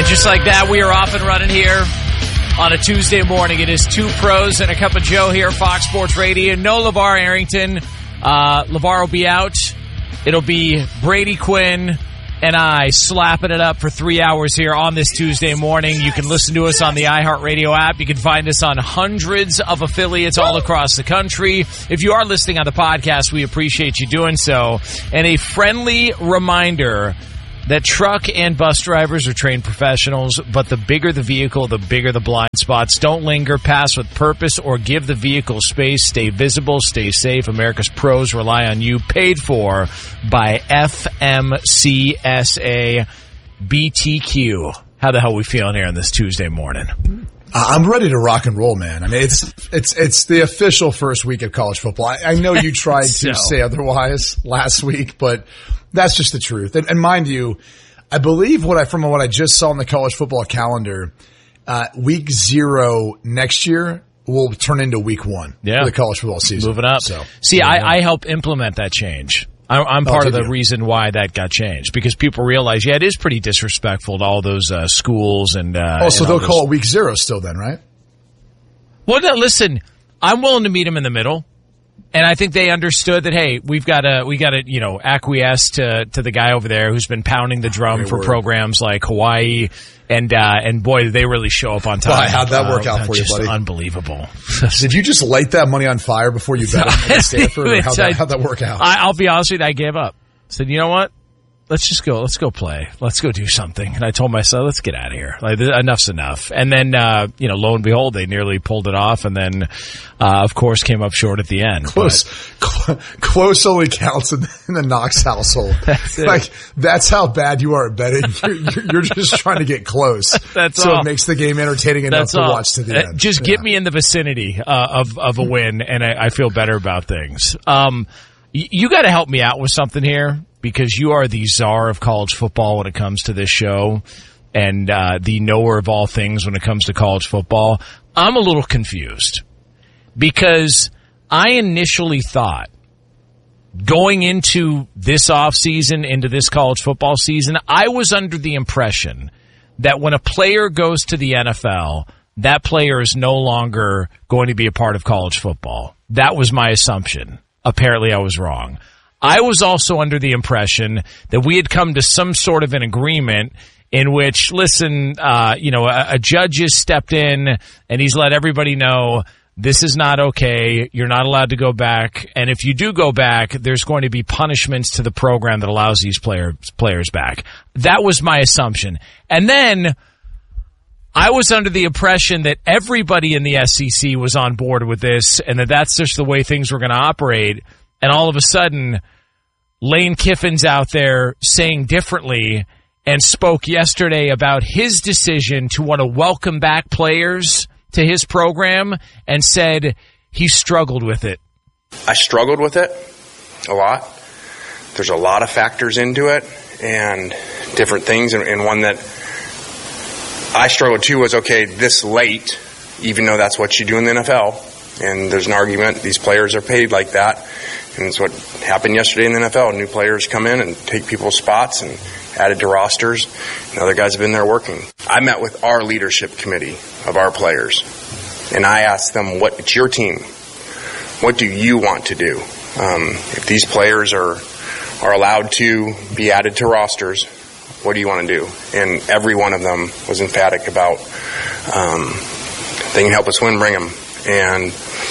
just like that, we are off and running here on a Tuesday morning. It is Two Pros and a Cup of Joe here, Fox Sports Radio. No LeVar Arrington. LeVar will be out. It'll be Brady Quinn and I slapping it up for 3 hours here on this Tuesday morning. You can listen to us on the iHeartRadio app. You can find us on hundreds of affiliates all across the country. If you are listening on the podcast, we appreciate you doing so. And a friendly reminder that truck and bus drivers are trained professionals, but the bigger the vehicle, the bigger the blind spots. Don't linger, pass with purpose, or give the vehicle space. Stay visible, stay safe. America's pros rely on you. Paid for by FMCSA BTQ. How the hell are we feeling here on this Tuesday morning? I'm ready to rock and roll, man. I mean, it's the official first week of college football. I know you tried to say otherwise last week, but that's just the truth. And mind you, I believe from what I just saw in the college football calendar, week 0 next year will turn into week 1 for the college football season. Moving up. So, I help implement that change. I'm part of the reason why that got changed, because people realize, it is pretty disrespectful to all those schools and. So they'll call it week 0 still, then, right? Well, no, listen, I'm willing to meet them in the middle. And I think they understood that, hey, we got to, acquiesce to the guy over there who's been pounding the drum for programs like Hawaii, and boy, did they really show up on time. Why, how'd that work out for you, buddy? Unbelievable. Did you just light that money on fire before you bet on Stanford? Or how'd that work out? I'll be honest with you, I gave up. I said, you know what? Let's go play. Let's go do something. And I told myself, let's get out of here. Like, enough's enough. And then, lo and behold, they nearly pulled it off. And then, of course, came up short at the end. Close only counts in the Knox household. That's how bad you are at betting. You're just trying to get close. So it makes the game entertaining enough to watch to the end. Just get me in the vicinity of a win, and I feel better about things. You got to help me out with something here, because you are the czar of college football when it comes to this show, and the knower of all things when it comes to college football. I'm a little confused, because I initially thought, going into this offseason, into this college football season, I was under the impression that when a player goes to the NFL, that player is no longer going to be a part of college football. That was my assumption. Apparently I was wrong. I was also under the impression that we had come to some sort of an agreement in which, listen, a judge has stepped in and he's let everybody know this is not okay. You're not allowed to go back. And if you do go back, there's going to be punishments to the program that allows these players back. That was my assumption. And then I was under the impression that everybody in the SEC was on board with this, and that's just the way things were going to operate. And all of a sudden, Lane Kiffin's out there saying differently, and spoke yesterday about his decision to want to welcome back players to his program, and said he struggled with it. I struggled with it a lot. There's a lot of factors into it and different things, and one that I struggled too was, okay, this late, even though that's what you do in the NFL, and there's an argument, these players are paid like that, and it's what happened yesterday in the NFL. New players come in and take people's spots and added to rosters, and other guys have been there working. I met with our leadership committee of our players, and I asked them, it's your team? What do you want to do? If these players are allowed to be added to rosters, what do you want to do? And every one of them was emphatic about, they can help us win, bring them. And,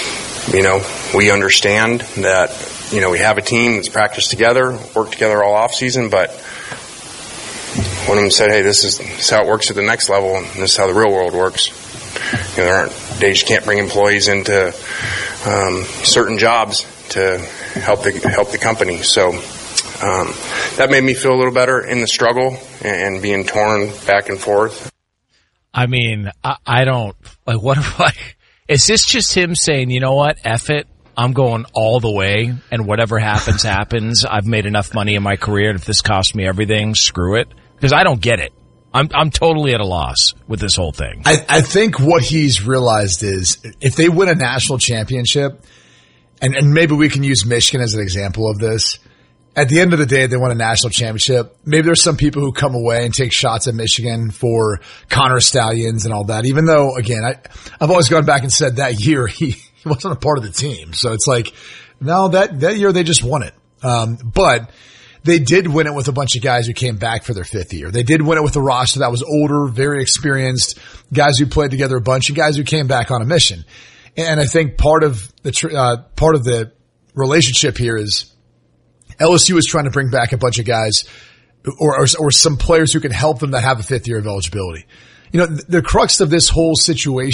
we understand that, we have a team that's practiced together, worked together all off season, but one of them said, hey, this is how it works at the next level, and this is how the real world works. There aren't days you can't bring employees into certain jobs to help the company. So that made me feel a little better in the struggle and being torn back and forth. I mean, I don't, what if is this just him saying, you know what, F it, I'm going all the way, and whatever happens, happens. I've made enough money in my career, and if this costs me everything, screw it. Because I don't get it. I'm totally at a loss with this whole thing. I think what he's realized is if they win a national championship, and maybe we can use Michigan as an example of this, at the end of the day, they won a national championship. Maybe there's some people who come away and take shots at Michigan for Connor Stallions and all that, even though, again, I've always gone back and said that year he wasn't a part of the team. So it's like, no, that year they just won it. But they did win it with a bunch of guys who came back for their fifth year. They did win it with a roster that was older, very experienced, guys who played together a bunch, and guys who came back on a mission. And I think part of the relationship here is LSU is trying to bring back a bunch of guys or some players who can help them that have a fifth year of eligibility. You know, the crux of this whole situation